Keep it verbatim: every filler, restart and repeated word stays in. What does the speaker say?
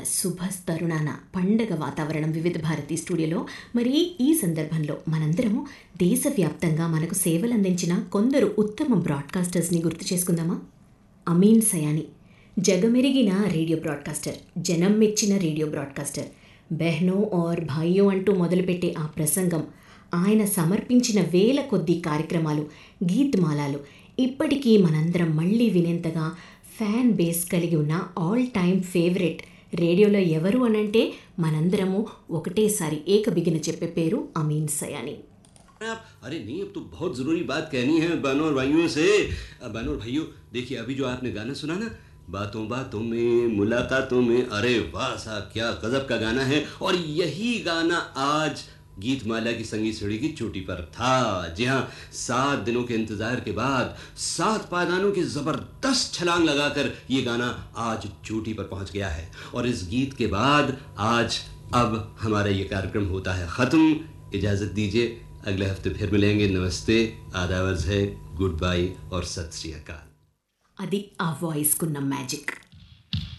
శుభ తరుణాన పండగ వాతావరణం వివిధ భారతి స్టూడియోలో. మరి ఈ సందర్భంలో మనందరం దేశవ్యాప్తంగా మనకు సేవలు అందించిన కొందరు ఉత్తమ బ్రాడ్కాస్టర్స్ని గుర్తు చేసుకుందామా? అమీన్ సయానీ జగమెరిగిన రేడియో బ్రాడ్కాస్టర్, జనం మెచ్చిన రేడియో బ్రాడ్కాస్టర్. బెహ్నో ఔర్ భాయ్యో అంటూ మొదలుపెట్టే ఆ ప్రసంగం, ఆయన సమర్పించిన వేల కొద్ది కార్యక్రమాలు, గీత్మాలాలు ఇప్పటికీ మనందరం మళ్ళీ వినేంతగా ఫ్యాన్ బేస్ కలిగి ఉన్న ఆల్ టైమ్ ఫేవరెట్ రేడియోలో ఎవరు అనంటే మనందరము ఒకటేసారి ఏకబిగిన చెప్పే పేరు అమీన్ సయానీ. अरे नहीं, अब तो बहुत ज़रूरी बात कहनी है बहनों और भाइयों से. बहनों और भाइयों, देखिए अभी जो आपने गाना सुना ना, बातों बातों में मुलाकातों में, अरे वाह साहब, क्या गजब का गाना है. और यही गाना आज गीतमाला की संगीत सीढ़ी की चोटी पर था. जी हाँ, सात दिनों के इंतजार के बाद सात पायदानों की जबरदस्त छलांग लगाकर ये गाना आज चोटी पर पहुंच गया है. और इस गीत के बाद आज अब हमारा ये कार्यक्रम होता है खत्म. इजाजत दीजिए, अगले हफ्ते फिर मिलेंगे. नमस्ते, आदाब अर्ज़ है, गुड बाय और सत श्री अकाल. అది ఆ వాయిస్కున్న మ్యాజిక్.